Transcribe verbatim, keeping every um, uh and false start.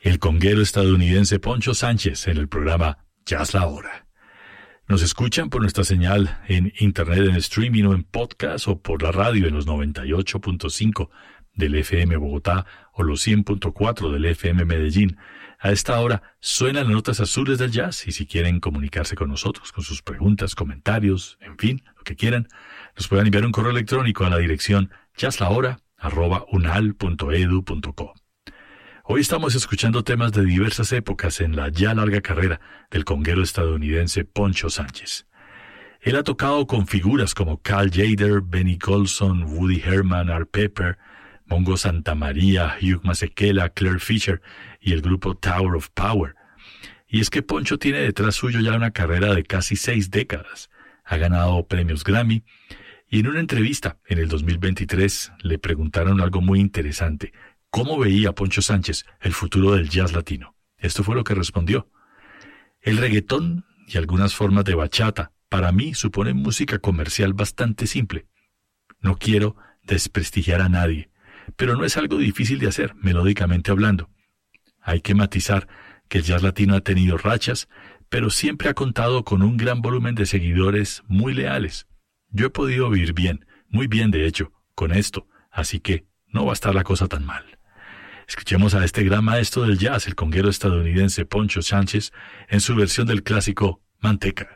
el conguero estadounidense Poncho Sánchez en el programa Jazz La Hora. Nos escuchan por nuestra señal en internet, en streaming o en podcast, o por la radio en los noventa y ocho punto cinco del F M Bogotá o los cien punto cuatro del F M Medellín. A esta hora suenan las notas azules del jazz, y si quieren comunicarse con nosotros, con sus preguntas, comentarios, en fin, lo que quieran, nos pueden enviar un correo electrónico a la dirección jazzlahora arroba unal punto edu punto co. Hoy estamos escuchando temas de diversas épocas en la ya larga carrera del conguero estadounidense Poncho Sánchez. Él ha tocado con figuras como Cal Tjader, Benny Golson, Woody Herman, Art Pepper, Mongo Santamaría, Hugh Masekela, Claire Fisher y el grupo Tower of Power. Y es que Poncho tiene detrás suyo ya una carrera de casi seis décadas. Ha ganado premios Grammy, y en una entrevista en el dos mil veintitrés le preguntaron algo muy interesante: ¿cómo veía Poncho Sánchez el futuro del jazz latino? Esto fue lo que respondió: el reggaetón y algunas formas de bachata para mí suponen música comercial bastante simple. No quiero desprestigiar a nadie, pero no es algo difícil de hacer, melódicamente hablando. Hay que matizar que el jazz latino ha tenido rachas, pero siempre ha contado con un gran volumen de seguidores muy leales. Yo he podido vivir bien, muy bien de hecho, con esto, así que no va a estar la cosa tan mal. Escuchemos a este gran maestro del jazz, el conguero estadounidense Poncho Sánchez, en su versión del clásico Manteca.